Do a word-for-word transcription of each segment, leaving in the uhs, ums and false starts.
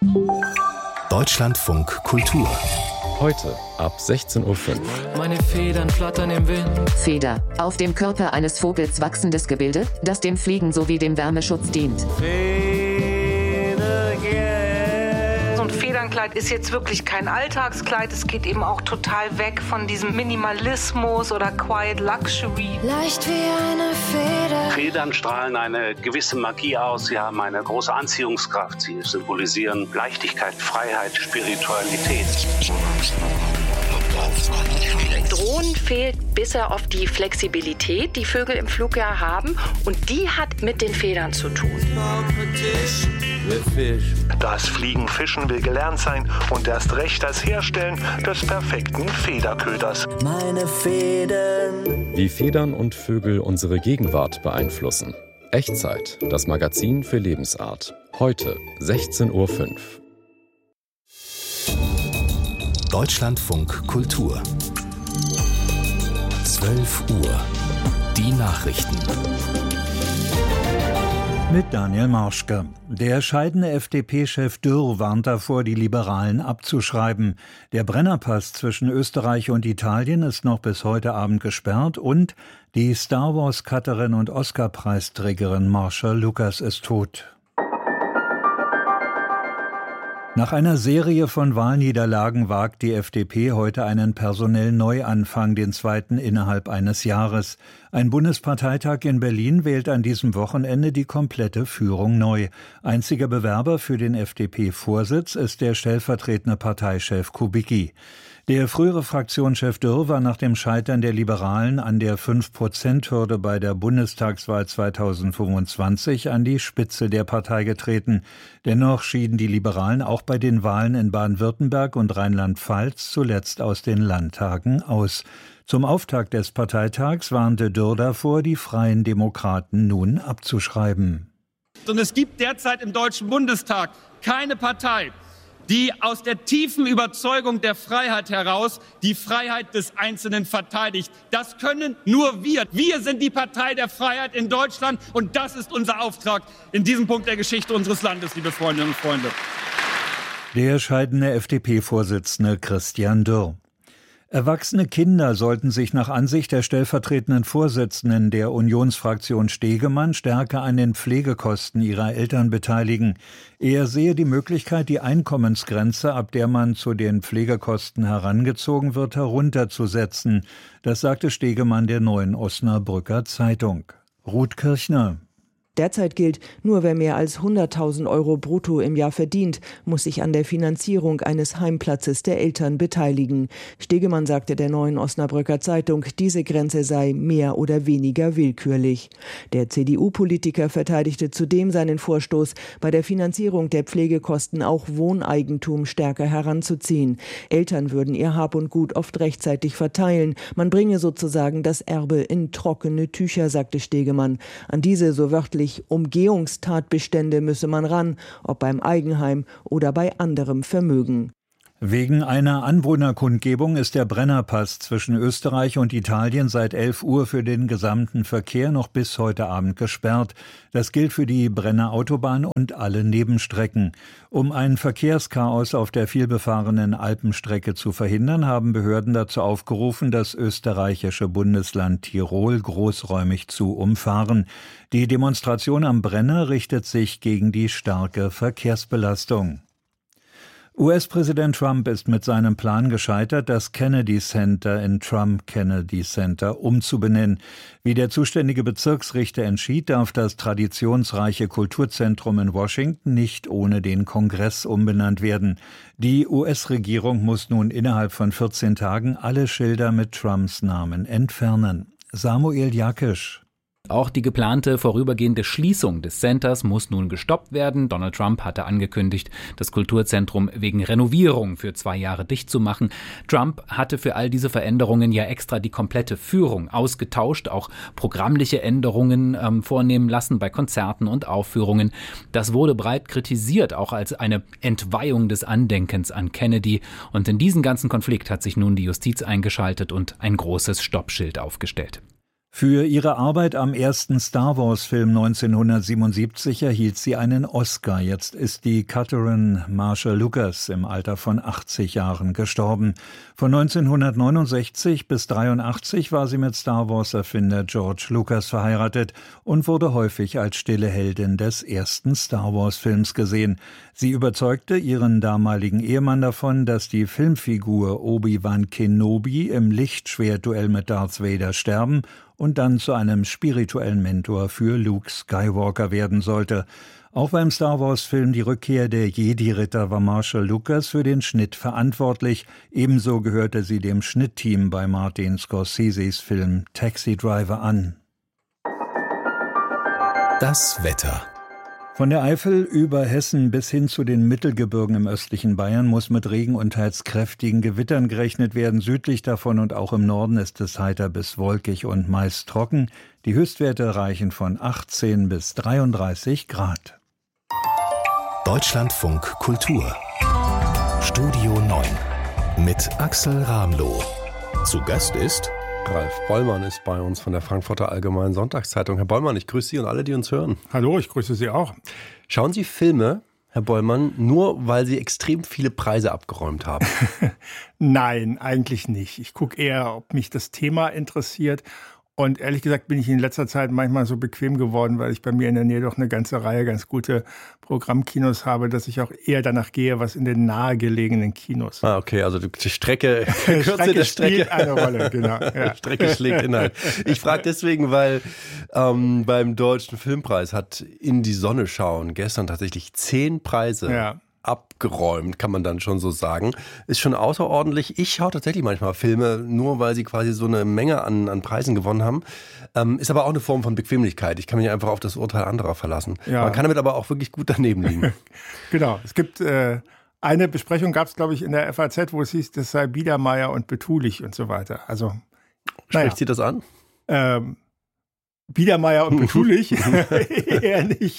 Deutschlandfunk Kultur. Heute ab sechzehn Uhr fünf. Meine Federn flattern im Wind. Feder, auf dem Körper eines Vogels wachsendes Gebilde, das dem Fliegen sowie dem Wärmeschutz dient. So ein Federnkleid ist jetzt wirklich kein Alltagskleid. Es geht eben auch total weg von diesem Minimalismus oder Quiet Luxury. Leicht wie eine Feder. Federn strahlen eine gewisse Magie aus. Sie haben eine große Anziehungskraft. Sie symbolisieren Leichtigkeit, Freiheit, Spiritualität. Drohnen fehlt bisher oft die Flexibilität, die Vögel im Flugjahr haben. Und die hat mit den Federn zu tun. Das Fliegen, Fischen will gelernt sein und erst recht das Herstellen des perfekten Federköders. Meine Federn. Wie Federn und Vögel unsere Gegenwart beeinflussen. Echtzeit, das Magazin für Lebensart. Heute sechzehn Uhr fünf. Deutschlandfunk Kultur. zwölf Uhr. Die Nachrichten. Mit Daniel Marschke. Der scheidende F D P-Chef Dürr warnt davor, die Liberalen abzuschreiben. Der Brennerpass zwischen Österreich und Italien ist noch bis heute Abend gesperrt und die Star-Wars-Cutterin und Oscar-Preisträgerin Marsha Lucas ist tot. Nach einer Serie von Wahlniederlagen wagt die F D P heute einen personellen Neuanfang, den zweiten innerhalb eines Jahres. Ein Bundesparteitag in Berlin wählt an diesem Wochenende die komplette Führung neu. Einziger Bewerber für den F D P-Vorsitz ist der stellvertretende Parteichef Kubicki. Der frühere Fraktionschef Dürr war nach dem Scheitern der Liberalen an der fünf Prozent Hürde bei der Bundestagswahl zweitausendfünfundzwanzig an die Spitze der Partei getreten. Dennoch schieden die Liberalen auch bei den Wahlen in Baden-Württemberg und Rheinland-Pfalz zuletzt aus den Landtagen aus. Zum Auftakt des Parteitags warnte Dürr davor, die Freien Demokraten nun abzuschreiben. Und es gibt derzeit im Deutschen Bundestag keine Partei, die aus der tiefen Überzeugung der Freiheit heraus die Freiheit des Einzelnen verteidigt. Das können nur wir. Wir sind die Partei der Freiheit in Deutschland und das ist unser Auftrag in diesem Punkt der Geschichte unseres Landes, liebe Freundinnen und Freunde. Der scheidende F D P-Vorsitzende Christian Dürr. Erwachsene Kinder sollten sich nach Ansicht der stellvertretenden Vorsitzenden der Unionsfraktion Stegemann stärker an den Pflegekosten ihrer Eltern beteiligen. Er sehe die Möglichkeit, die Einkommensgrenze, ab der man zu den Pflegekosten herangezogen wird, herunterzusetzen. Das sagte Stegemann der Neuen Osnabrücker Zeitung. Ruth Kirchner. Derzeit gilt, nur wer mehr als hunderttausend Euro brutto im Jahr verdient, muss sich an der Finanzierung eines Heimplatzes der Eltern beteiligen. Stegemann sagte der Neuen Osnabrücker Zeitung, diese Grenze sei mehr oder weniger willkürlich. Der C D U-Politiker verteidigte zudem seinen Vorstoß, bei der Finanzierung der Pflegekosten auch Wohneigentum stärker heranzuziehen. Eltern würden ihr Hab und Gut oft rechtzeitig verteilen. Man bringe sozusagen das Erbe in trockene Tücher, sagte Stegemann. An diese so wörtlich Umgehungstatbestände müsse man ran, ob beim Eigenheim oder bei anderem Vermögen. Wegen einer Anwohnerkundgebung ist der Brennerpass zwischen Österreich und Italien seit elf Uhr für den gesamten Verkehr noch bis heute Abend gesperrt. Das gilt für die Brennerautobahn und alle Nebenstrecken. Um ein Verkehrschaos auf der vielbefahrenen Alpenstrecke zu verhindern, haben Behörden dazu aufgerufen, das österreichische Bundesland Tirol großräumig zu umfahren. Die Demonstration am Brenner richtet sich gegen die starke Verkehrsbelastung. U S-Präsident Trump ist mit seinem Plan gescheitert, das Kennedy Center in Trump Kennedy Center umzubenennen. Wie der zuständige Bezirksrichter entschied, darf das traditionsreiche Kulturzentrum in Washington nicht ohne den Kongress umbenannt werden. Die U S-Regierung muss nun innerhalb von vierzehn Tagen alle Schilder mit Trumps Namen entfernen. Samuel Jakisch. Auch die geplante vorübergehende Schließung des Centers muss nun gestoppt werden. Donald Trump hatte angekündigt, das Kulturzentrum wegen Renovierung für zwei Jahre dicht zu machen. Trump hatte für all diese Veränderungen ja extra die komplette Führung ausgetauscht, auch programmliche Änderungen ähm, vornehmen lassen bei Konzerten und Aufführungen. Das wurde breit kritisiert, auch als eine Entweihung des Andenkens an Kennedy. Und in diesen ganzen Konflikt hat sich nun die Justiz eingeschaltet und ein großes Stoppschild aufgestellt. Für ihre Arbeit am ersten Star-Wars-Film neunzehnhundertsiebenundsiebzig erhielt sie einen Oscar. Jetzt ist die Catherine Marshall Lucas im Alter von achtzig Jahren gestorben. Von neunzehnhundertneunundsechzig bis dreiundachtzig war sie mit Star-Wars-Erfinder George Lucas verheiratet und wurde häufig als stille Heldin des ersten Star-Wars-Films gesehen. Sie überzeugte ihren damaligen Ehemann davon, dass die Filmfigur Obi-Wan Kenobi im Lichtschwertduell mit Darth Vader sterben und dann zu einem spirituellen Mentor für Luke Skywalker werden sollte. Auch beim Star-Wars-Film Die Rückkehr der Jedi-Ritter war Marshall Lucas für den Schnitt verantwortlich. Ebenso gehörte sie dem Schnittteam bei Martin Scorseses Film Taxi Driver an. Das Wetter. Von der Eifel über Hessen bis hin zu den Mittelgebirgen im östlichen Bayern muss mit Regen und teils kräftigen Gewittern gerechnet werden. Südlich davon und auch im Norden ist es heiter bis wolkig und meist trocken. Die Höchstwerte reichen von achtzehn bis dreiunddreißig Grad. Deutschlandfunk Kultur. Studio neun mit Axel Ramloh. Zu Gast ist Ralf Bollmann ist bei uns von der Frankfurter Allgemeinen Sonntagszeitung. Herr Bollmann, ich grüße Sie und alle, die uns hören. Hallo, ich grüße Sie auch. Schauen Sie Filme, Herr Bollmann, nur weil Sie extrem viele Preise abgeräumt haben? Nein, eigentlich nicht. Ich gucke eher, ob mich das Thema interessiert. Und ehrlich gesagt bin ich in letzter Zeit manchmal so bequem geworden, weil ich bei mir in der Nähe doch eine ganze Reihe ganz gute Programmkinos habe, dass ich auch eher danach gehe, was in den nahegelegenen Kinos. Ah, okay, also die Strecke, Kürze Strecke der Strecke spielt eine Rolle, genau. Ja. Strecke schlägt Inhalt. Ich frage deswegen, weil ähm, beim Deutschen Filmpreis hat In die Sonne schauen gestern tatsächlich zehn Preise ja. abgeräumt, kann man dann schon so sagen. Ist schon außerordentlich. Ich schaue tatsächlich manchmal Filme, nur weil sie quasi so eine Menge an, an Preisen gewonnen haben. Ähm, ist aber auch eine Form von Bequemlichkeit. Ich kann mich einfach auf das Urteil anderer verlassen. Ja. Man kann damit aber auch wirklich gut daneben liegen. Genau. Es gibt äh, eine Besprechung, gab es glaube ich in der F A Z, wo es hieß, das sei Biedermeier und betulich und so weiter. Also Spricht naja. Sie das an? Ähm, Biedermeier und betulich? Eher nicht.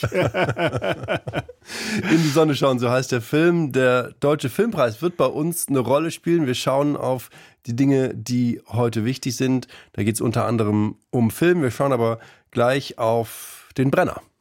In die Sonne schauen, so heißt der Film. Der Deutsche Filmpreis wird bei uns eine Rolle spielen. Wir schauen auf die Dinge, die heute wichtig sind. Da geht es unter anderem um Film. Wir schauen aber gleich auf den Brenner.